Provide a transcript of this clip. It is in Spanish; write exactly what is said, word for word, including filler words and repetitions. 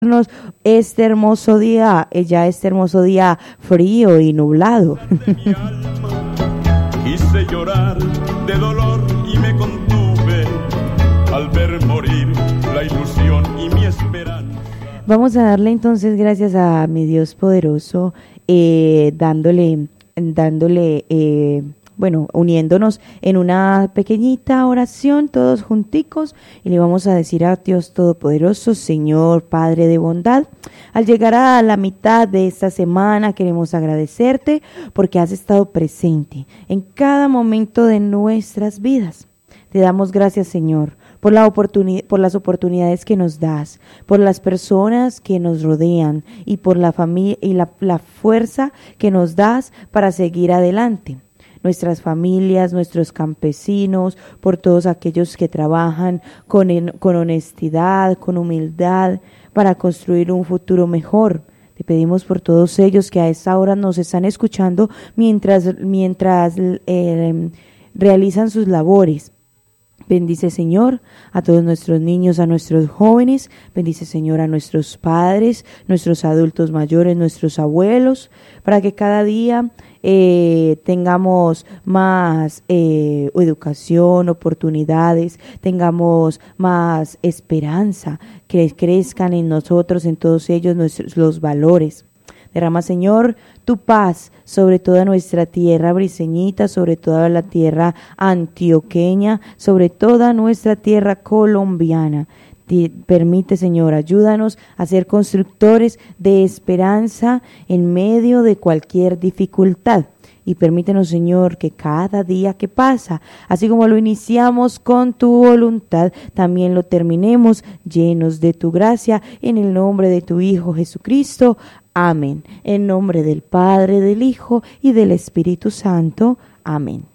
este hermoso día, ya este hermoso día frío y nublado. Mi alma, quise llorar de dolor y me contuve al ver morir la ilusión y mi esperanza. Vamos a darle entonces gracias a mi Dios poderoso, eh, dándole, dándole, eh, bueno, uniéndonos en una pequeñita oración todos junticos y le vamos a decir a Dios Todopoderoso, Señor Padre de bondad, al llegar a la mitad de esta semana queremos agradecerte porque has estado presente en cada momento de nuestras vidas. Te damos gracias, Señor, por la oportunidad, por las oportunidades que nos das, por las personas que nos rodean y por la familia y la, la fuerza que nos das para seguir adelante. Nuestras familias, nuestros campesinos, por todos aquellos que trabajan con, con honestidad, con humildad, para construir un futuro mejor. Te pedimos por todos ellos que a esta hora nos están escuchando mientras, mientras eh, realizan sus labores. Bendice, Señor, a todos nuestros niños, a nuestros jóvenes. Bendice, Señor, a nuestros padres, nuestros adultos mayores, nuestros abuelos, para que cada día eh, tengamos más eh, educación, oportunidades, tengamos más esperanza, que crezcan en nosotros, en todos ellos, nuestros, los valores. Derrama, Señor, tu paz sobre toda nuestra tierra briceñita, sobre toda la tierra antioqueña, sobre toda nuestra tierra colombiana. Te permite, Señor, ayúdanos a ser constructores de esperanza en medio de cualquier dificultad. Y permítenos, Señor, que cada día que pasa, así como lo iniciamos con tu voluntad, también lo terminemos llenos de tu gracia, en el nombre de tu Hijo Jesucristo. Amén. En nombre del Padre, del Hijo y del Espíritu Santo. Amén.